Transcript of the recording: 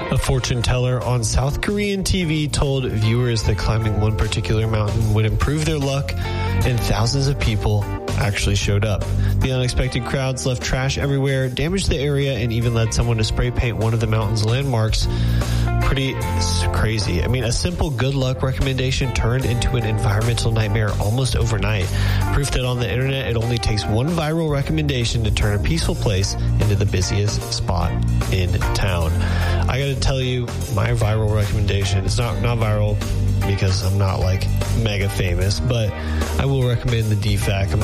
A fortune teller on South Korean TV told viewers that climbing one particular mountain would improve their luck, and thousands of people actually showed up. The unexpected crowds left trash everywhere, damaged the area, and even led someone to spray paint one of the mountain's landmarks. Pretty crazy. I mean, a simple good luck recommendation turned into an environmental nightmare almost overnight. Proof that on the internet, it only takes one viral recommendation to turn a peaceful place into the busiest spot in town. I gotta tell you, my viral recommendation, it's not viral because I'm not like mega famous, but I will recommend the DFAC.